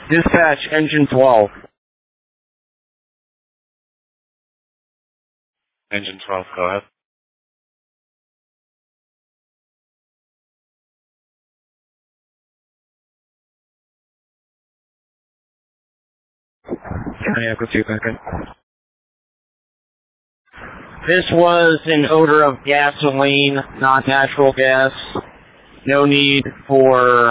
Dispatch, engine 12. Engine 12, go ahead. County Echo 2, back in. This was an odor of gasoline, not natural gas. No need for